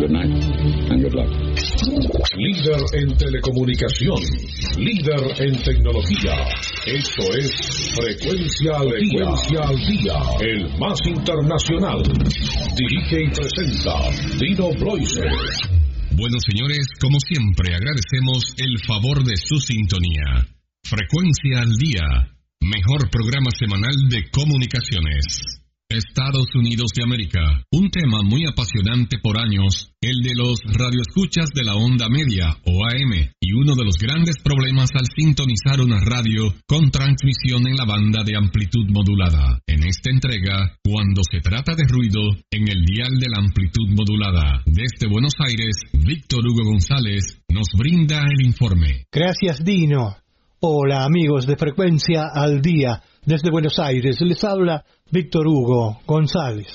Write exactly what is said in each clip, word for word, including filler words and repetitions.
Good night and good luck. Líder en telecomunicación, líder en tecnología. Esto es Frecuencia al Día, Frecuencia al Día, el más internacional. Dirige y presenta Dino Bloiser. Bueno, señores, como siempre, agradecemos el favor de su sintonía. Frecuencia al Día, mejor programa semanal de comunicaciones. Estados Unidos de América, un tema muy apasionante por años, el de los radioescuchas de la onda media o A M, y uno de los grandes problemas al sintonizar una radio con transmisión en la banda de amplitud modulada. En esta entrega, cuando se trata de ruido, en el dial de la amplitud modulada. Desde Buenos Aires, Víctor Hugo González nos brinda el informe. Gracias, Dino. Hola, amigos de Frecuencia al Día. Desde Buenos Aires les habla Víctor Hugo González.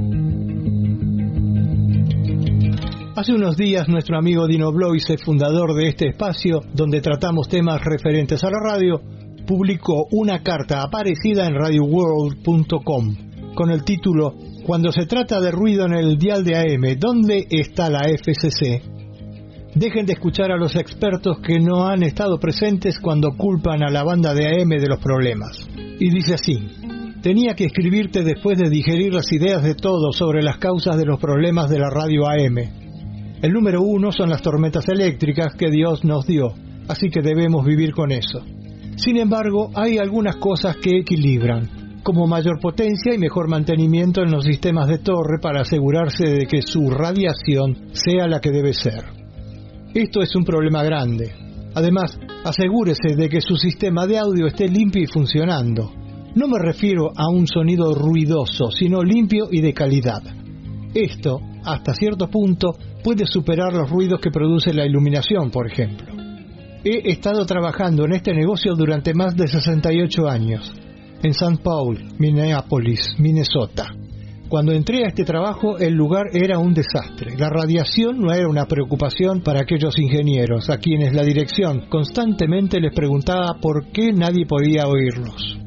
Hace unos días nuestro amigo Dino Bloise, fundador de este espacio donde tratamos temas referentes a la radio, publicó una carta aparecida en radio world punto com con el título Cuando se trata de ruido en el dial de A M, ¿dónde está la F C C? Dejen de escuchar a los expertos que no han estado presentes cuando culpan a la banda de A M de los problemas. Y dice así: tenía que escribirte después de digerir las ideas de todos sobre las causas de los problemas de la radio A M. El número uno son las tormentas eléctricas que Dios nos dio, así que debemos vivir con eso. Sin embargo, hay algunas cosas que equilibran, como mayor potencia y mejor mantenimiento en los sistemas de torre para asegurarse de que su radiación sea la que debe ser. Esto es un problema grande. Además, asegúrese de que su sistema de audio esté limpio y funcionando. No me refiero a un sonido ruidoso, sino limpio y de calidad. Esto, hasta cierto punto, puede superar los ruidos que produce la iluminación, por ejemplo. He estado trabajando en este negocio durante más de sesenta y ocho años, en Saint Paul, Minneapolis, Minnesota. Cuando entré a este trabajo, el lugar era un desastre. La radiación no era una preocupación para aquellos ingenieros, a quienes la dirección constantemente les preguntaba por qué nadie podía oírlos.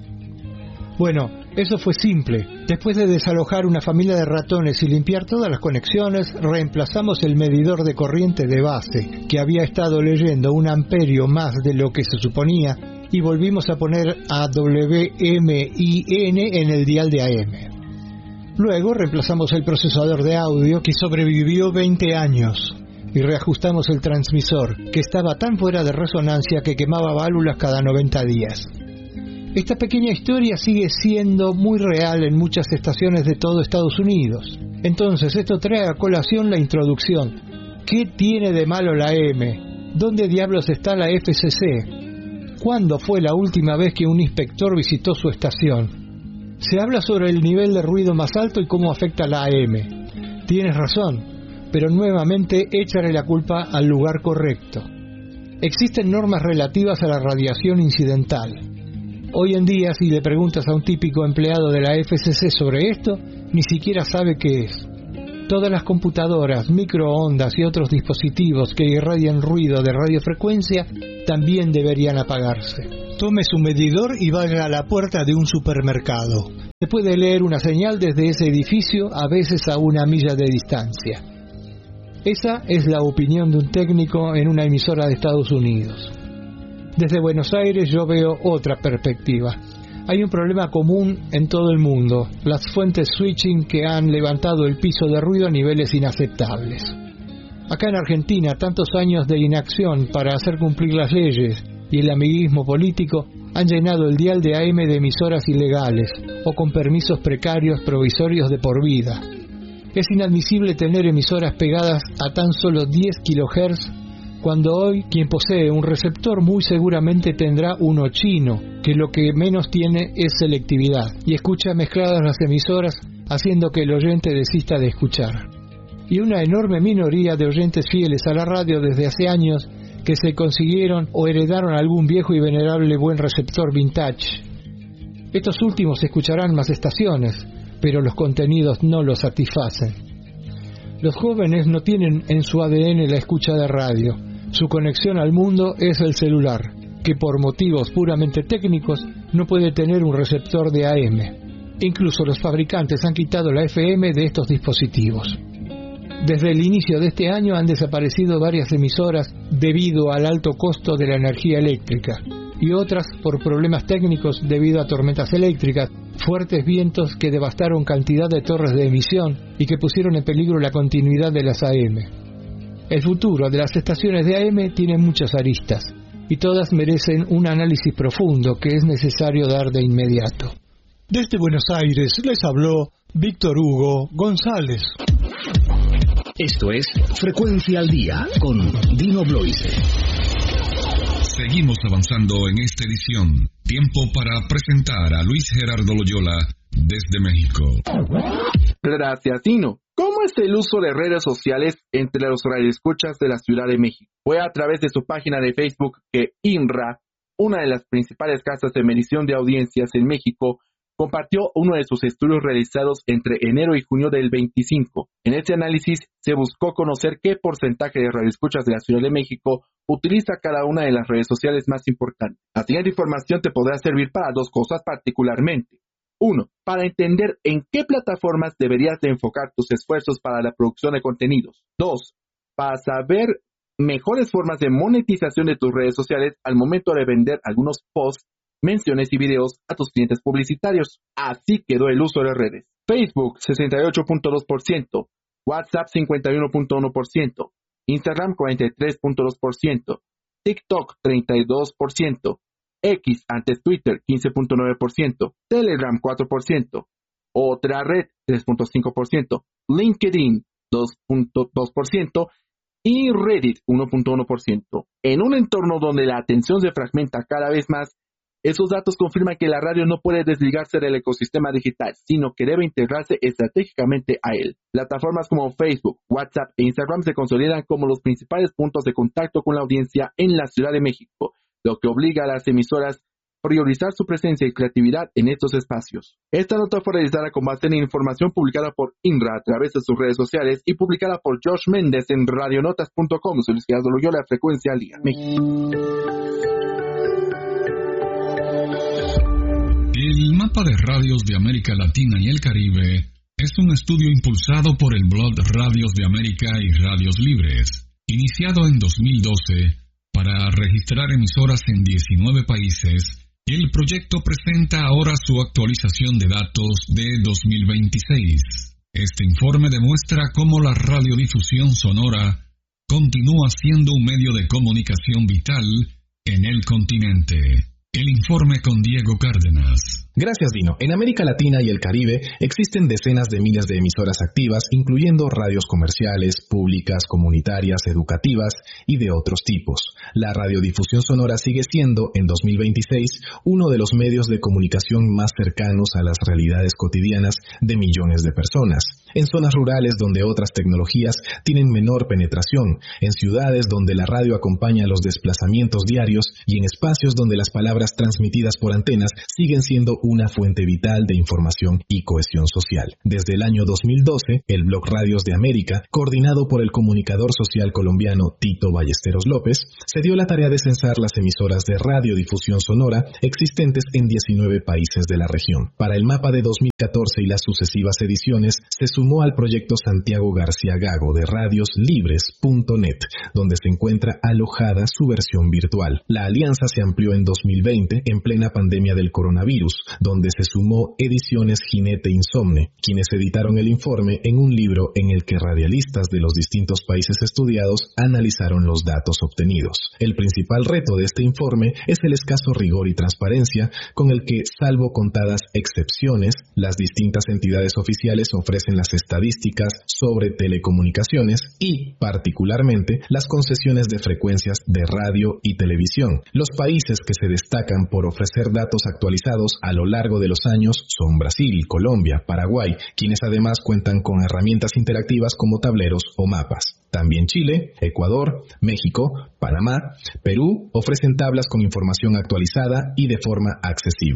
Bueno, eso fue simple. Después de desalojar una familia de ratones y limpiar todas las conexiones, reemplazamos el medidor de corriente de base, que había estado leyendo un amperio más de lo que se suponía, y volvimos a poner a W M I N en el dial de A M. Luego reemplazamos el procesador de audio, que sobrevivió veinte años, y reajustamos el transmisor, que estaba tan fuera de resonancia que quemaba válvulas cada noventa días. Esta pequeña historia sigue siendo muy real en muchas estaciones de todo Estados Unidos. Entonces, esto trae a colación la introducción. ¿Qué tiene de malo la A M? ¿Dónde diablos está la F C C? ¿Cuándo fue la última vez que un inspector visitó su estación? Se habla sobre el nivel de ruido más alto y cómo afecta la A M. Tienes razón, pero nuevamente échale la culpa al lugar correcto. Existen normas relativas a la radiación incidental. Hoy en día, si le preguntas a un típico empleado de la F C C sobre esto, ni siquiera sabe qué es. Todas las computadoras, microondas y otros dispositivos que irradian ruido de radiofrecuencia también deberían apagarse. Tome su medidor y vaya a la puerta de un supermercado. Se puede leer una señal desde ese edificio, a veces a una milla de distancia. Esa es la opinión de un técnico en una emisora de Estados Unidos. Desde Buenos Aires yo veo otra perspectiva. Hay un problema común en todo el mundo, las fuentes switching que han levantado el piso de ruido a niveles inaceptables. Acá en Argentina, tantos años de inacción para hacer cumplir las leyes y el amiguismo político han llenado el dial de A M de emisoras ilegales o con permisos precarios provisorios de por vida. Es inadmisible tener emisoras pegadas a tan solo diez kilohertz, cuando hoy quien posee un receptor muy seguramente tendrá uno chino, que lo que menos tiene es selectividad, y escucha mezcladas las emisoras, haciendo que el oyente desista de escuchar. Y una enorme minoría de oyentes fieles a la radio desde hace años que se consiguieron o heredaron algún viejo y venerable buen receptor vintage. Estos últimos escucharán más estaciones, pero los contenidos no los satisfacen. Los jóvenes no tienen en su A D N la escucha de radio. Su conexión al mundo es el celular, que por motivos puramente técnicos no puede tener un receptor de A M. Incluso los fabricantes han quitado la F M de estos dispositivos. Desde el inicio de este año han desaparecido varias emisoras debido al alto costo de la energía eléctrica y otras por problemas técnicos debido a tormentas eléctricas, fuertes vientos que devastaron cantidad de torres de emisión y que pusieron en peligro la continuidad de las A M. El futuro de las estaciones de A M tiene muchas aristas y todas merecen un análisis profundo que es necesario dar de inmediato. Desde Buenos Aires les habló Víctor Hugo González. Esto es Frecuencia al Día con Dino Bloise. Seguimos avanzando en esta edición. Tiempo para presentar a Luis Gerardo Loyola desde México. Gracias, Dino. ¿Cómo es el uso de redes sociales entre los radioescuchas de la Ciudad de México? Fue a través de su página de Facebook que INRA, una de las principales casas de medición de audiencias en México, compartió uno de sus estudios realizados entre enero y junio del veinticinco. En este análisis se buscó conocer qué porcentaje de radioescuchas de la Ciudad de México utiliza cada una de las redes sociales más importantes. La siguiente información te podrá servir para dos cosas particularmente. Uno, para entender en qué plataformas deberías de enfocar tus esfuerzos para la producción de contenidos. Dos, para saber mejores formas de monetización de tus redes sociales al momento de vender algunos posts, menciones y videos a tus clientes publicitarios. Así quedó el uso de redes. Facebook sesenta y ocho punto dos por ciento, WhatsApp cincuenta y uno punto uno por ciento, Instagram cuarenta y tres punto dos por ciento, TikTok treinta y dos por ciento, X antes Twitter quince punto nueve por ciento, Telegram cuatro por ciento, otra red tres punto cinco por ciento, LinkedIn dos punto dos por ciento y Reddit uno punto uno por ciento. En un entorno donde la atención se fragmenta cada vez más, esos datos confirman que la radio no puede desligarse del ecosistema digital, sino que debe integrarse estratégicamente a él. Plataformas como Facebook, WhatsApp e Instagram se consolidan como los principales puntos de contacto con la audiencia en la Ciudad de México, lo que obliga a las emisoras a priorizar su presencia y creatividad en estos espacios. Esta nota fue realizada con base en información publicada por INRA a través de sus redes sociales y publicada por Josh Méndez en radionotas punto com. Soy Luis Gerardo Loyola, Frecuencia al Día, México. El mapa de radios de América Latina y el Caribe es un estudio impulsado por el blog Radios de América y Radios Libres, iniciado en dos mil doce para registrar emisoras en diecinueve países. El proyecto presenta ahora su actualización de datos de dos mil veintiséis. Este informe demuestra cómo la radiodifusión sonora continúa siendo un medio de comunicación vital en el continente. El informe con Diego Cárdenas. Gracias, Dino. En América Latina y el Caribe existen decenas de miles de emisoras activas, incluyendo radios comerciales, públicas, comunitarias, educativas y de otros tipos. La radiodifusión sonora sigue siendo, en dos mil veintiséis, uno de los medios de comunicación más cercanos a las realidades cotidianas de millones de personas. En zonas rurales donde otras tecnologías tienen menor penetración, en ciudades donde la radio acompaña los desplazamientos diarios y en espacios donde las palabras transmitidas por antenas siguen siendo una fuente vital de información y cohesión social. Desde el año dos mil doce, el blog Radios de América, coordinado por el comunicador social colombiano Tito Ballesteros López, se dio la tarea de censar las emisoras de radiodifusión sonora existentes en diecinueve países de la región. Para el mapa de dos mil catorce y las sucesivas ediciones, se sumó al proyecto Santiago García Gago de radios libres punto net, donde se encuentra alojada su versión virtual. La alianza se amplió en dos mil veinte, en plena pandemia del coronavirus, donde se sumó Ediciones Jinete Insomne, quienes editaron el informe en un libro en el que radialistas de los distintos países estudiados analizaron los datos obtenidos. El principal reto de este informe es el escaso rigor y transparencia con el que, salvo contadas excepciones, las distintas entidades oficiales ofrecen las estadísticas sobre telecomunicaciones y, particularmente, las concesiones de frecuencias de radio y televisión. Los países que se destacan por ofrecer datos actualizados a lo largo de los años son Brasil, Colombia, Paraguay, quienes además cuentan con herramientas interactivas como tableros o mapas. También Chile, Ecuador, México, Panamá, Perú ofrecen tablas con información actualizada y de forma accesible.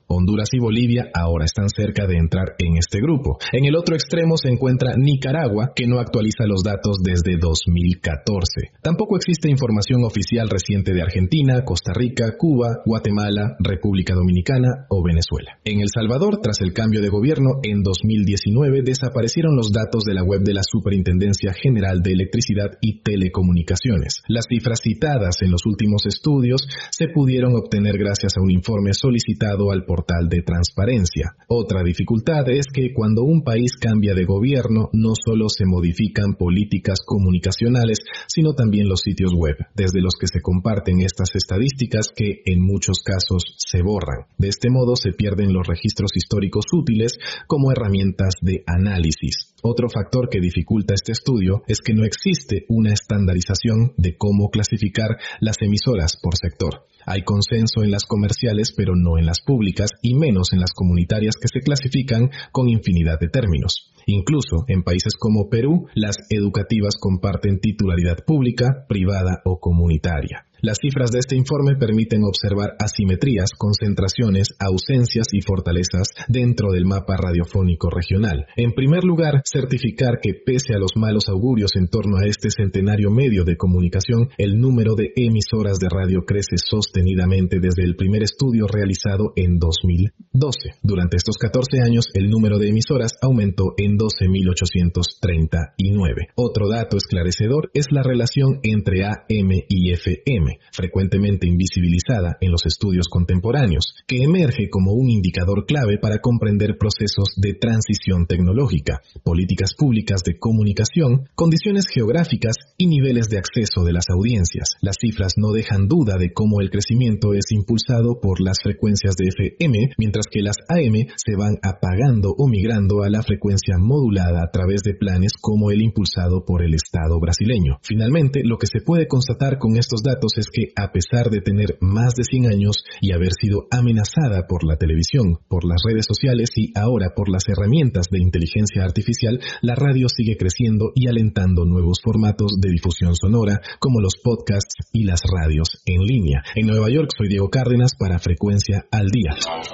Honduras y Bolivia ahora están cerca de entrar en este grupo. En el otro extremo se encuentra Nicaragua, que no actualiza los datos desde dos mil catorce. Tampoco existe información oficial reciente de Argentina, Costa Rica, Cuba, Guatemala, República Dominicana o Venezuela. En El Salvador, tras el cambio de gobierno en dos mil diecinueve, desaparecieron los datos de la web de la Superintendencia General de Electricidad y Telecomunicaciones. Las cifras citadas en los últimos estudios se pudieron obtener gracias a un informe solicitado al portal de transparencia. Otra dificultad es que cuando un país cambia de gobierno, no solo se modifican políticas comunicacionales, sino también los sitios web, desde los que se comparten estas estadísticas que en muchos casos se borran. De este modo se pierden los registros históricos útiles como herramientas de análisis. Otro factor que dificulta este estudio es que no existe una estandarización de cómo clasificar las emisoras por sector. Hay consenso en las comerciales, pero no en las públicas, y menos en las comunitarias que se clasifican con infinidad de términos. Incluso en países como Perú, las educativas comparten titularidad pública, privada o comunitaria. Las cifras de este informe permiten observar asimetrías, concentraciones, ausencias y fortalezas dentro del mapa radiofónico regional. En primer lugar, certificar que pese a los malos augurios en torno a este centenario medio de comunicación, el número de emisoras de radio crece sostenidamente desde el primer estudio realizado en dos mil doce. Durante estos catorce años, el número de emisoras aumentó en doce mil ochocientos treinta y nueve. Otro dato esclarecedor es la relación entre A M y F M, frecuentemente invisibilizada en los estudios contemporáneos, que emerge como un indicador clave para comprender procesos de transición tecnológica, políticas públicas de comunicación, condiciones geográficas y niveles de acceso de las audiencias. Las cifras no dejan duda de cómo el crecimiento es impulsado por las frecuencias de F M, mientras que las A M se van apagando o migrando a la frecuencia modulada a través de planes como el impulsado por el Estado brasileño. Finalmente, lo que se puede constatar con estos datos es que, a pesar de tener más de cien años y haber sido amenazada por la televisión, por las redes sociales y ahora por las herramientas de inteligencia artificial, la radio sigue creciendo y alentando nuevos formatos de difusión sonora, como los podcasts y las radios en línea. En Nueva York, soy Diego Cárdenas para Frecuencia al Día.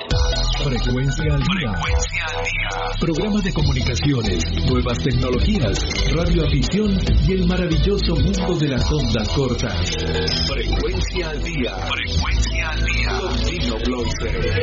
Frecuencia al Día. Frecuencia al Día. Programa de comunicaciones, nuevas tecnologías, radioafición y el maravilloso mundo de las ondas cortas. Frecuencia al Día. Frecuencia al Día. Con Dino Bloiser.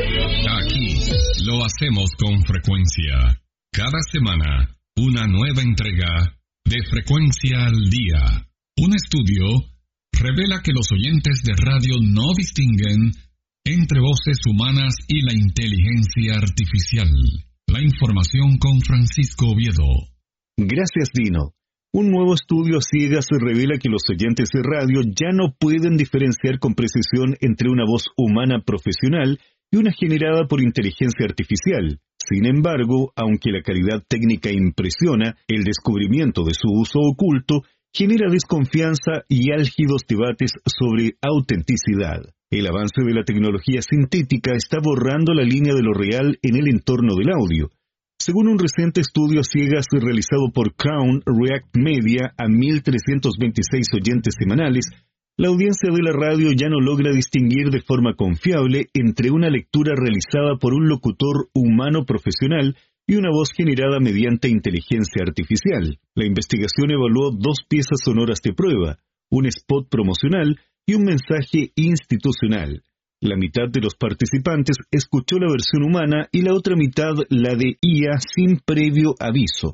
Aquí lo hacemos con frecuencia. Cada semana, una nueva entrega de Frecuencia al Día. Un estudio revela que los oyentes de radio no distinguen entre voces humanas y la inteligencia artificial. La información con Francisco Oviedo. Gracias, Dino. Un nuevo estudio a ciegas revela que los oyentes de radio ya no pueden diferenciar con precisión entre una voz humana profesional y una generada por inteligencia artificial. Sin embargo, aunque la calidad técnica impresiona, el descubrimiento de su uso oculto genera desconfianza y álgidos debates sobre autenticidad. El avance de la tecnología sintética está borrando la línea de lo real en el entorno del audio. Según un reciente estudio a ciegas realizado por Crown React Media a mil trescientos veintiséis oyentes semanales, la audiencia de la radio ya no logra distinguir de forma confiable entre una lectura realizada por un locutor humano profesional y una voz generada mediante inteligencia artificial. La investigación evaluó dos piezas sonoras de prueba, un spot promocional y un mensaje institucional. La mitad de los participantes escuchó la versión humana y la otra mitad la de I A sin previo aviso.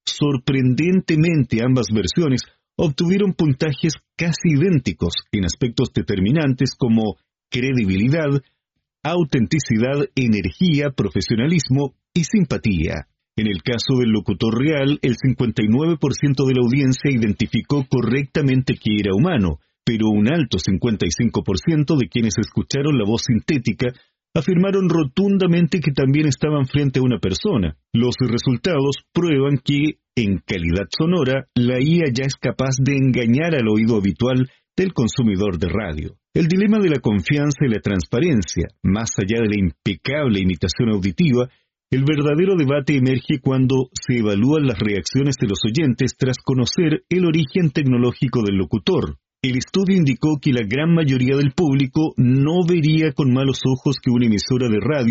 Sorprendentemente, ambas versiones obtuvieron puntajes casi idénticos en aspectos determinantes como credibilidad, autenticidad, energía, profesionalismo y simpatía. En el caso del locutor real, el cincuenta y nueve por ciento de la audiencia identificó correctamente que era humano, pero un alto cincuenta y cinco por ciento de quienes escucharon la voz sintética afirmaron rotundamente que también estaban frente a una persona. Los resultados prueban que, en calidad sonora, la I A ya es capaz de engañar al oído habitual del consumidor de radio. El dilema de la confianza y la transparencia, más allá de la impecable imitación auditiva, el verdadero debate emerge cuando se evalúan las reacciones de los oyentes tras conocer el origen tecnológico del locutor. El estudio indicó que la gran mayoría del público no vería con malos ojos que una emisora de radio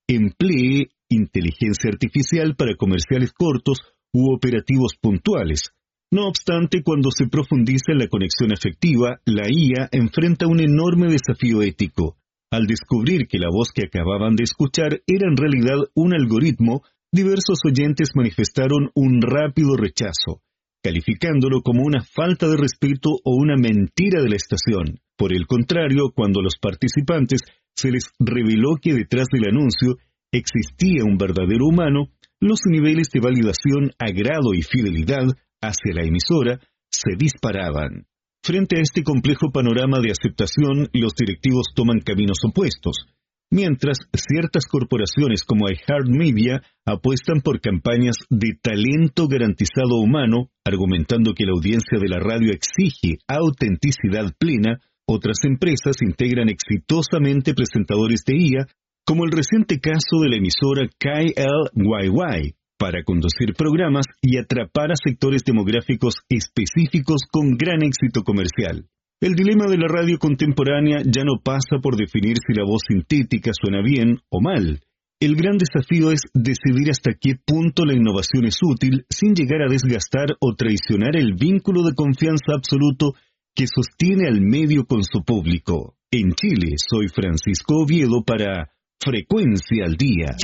emplee inteligencia artificial para comerciales cortos u operativos puntuales. No obstante, cuando se profundiza en la conexión efectiva, la I A enfrenta un enorme desafío ético. Al descubrir que la voz que acababan de escuchar era en realidad un algoritmo, diversos oyentes manifestaron un rápido rechazo, calificándolo como una falta de respeto o una mentira de la estación. Por el contrario, cuando a los participantes se les reveló que detrás del anuncio existía un verdadero humano, los niveles de validación, agrado y fidelidad hacia la emisora se disparaban. Frente a este complejo panorama de aceptación, los directivos toman caminos opuestos, mientras ciertas corporaciones como iHeartMedia apuestan por campañas de talento garantizado humano, argumentando que la audiencia de la radio exige autenticidad plena. Otras empresas integran exitosamente presentadores de I A, como el reciente caso de la emisora K L Y Y, para conducir programas y atrapar a sectores demográficos específicos con gran éxito comercial. El dilema de la radio contemporánea ya no pasa por definir si la voz sintética suena bien o mal. El gran desafío es decidir hasta qué punto la innovación es útil sin llegar a desgastar o traicionar el vínculo de confianza absoluto que sostiene al medio con su público. En Chile, soy Francisco Oviedo para Frecuencia al Día.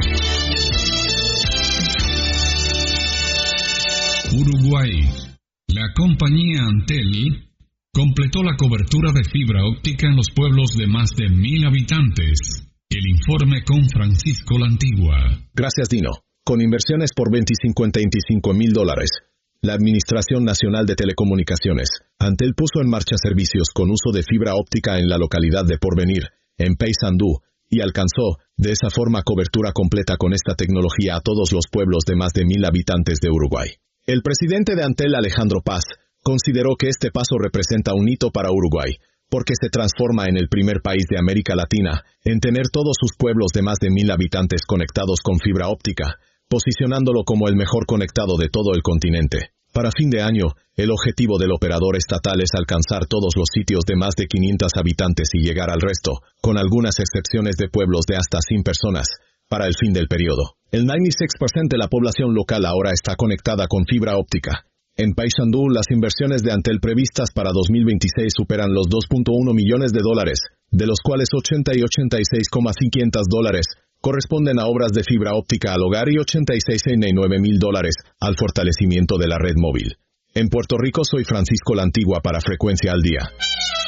Uruguay. La compañía Antel completó la cobertura de fibra óptica en los pueblos de más de mil habitantes. El informe con Francisco La Antigua. Gracias, Dino. Con inversiones por veinticinco en veinticinco mil dólares, la Administración Nacional de Telecomunicaciones, Antel, puso en marcha servicios con uso de fibra óptica en la localidad de Porvenir, en Paysandú, y alcanzó, de esa forma, cobertura completa con esta tecnología a todos los pueblos de más de mil habitantes de Uruguay. El presidente de Antel, Alejandro Paz, consideró que este paso representa un hito para Uruguay, porque se transforma en el primer país de América Latina en tener todos sus pueblos de más de mil habitantes conectados con fibra óptica, posicionándolo como el mejor conectado de todo el continente. Para fin de año, el objetivo del operador estatal es alcanzar todos los sitios de más de quinientos habitantes y llegar al resto, con algunas excepciones de pueblos de hasta cien personas, para el fin del periodo. El noventa y seis por ciento de la población local ahora está conectada con fibra óptica. En Paysandú, las inversiones de Antel previstas para dos mil veintiséis superan los dos punto uno millones de dólares, de los cuales ochenta y ochenta y seis mil quinientos dólares corresponden a obras de fibra óptica al hogar y ochenta y seis y nueve mil dólares al fortalecimiento de la red móvil. En Puerto Rico, soy Francisco La Antigua para Frecuencia al Día.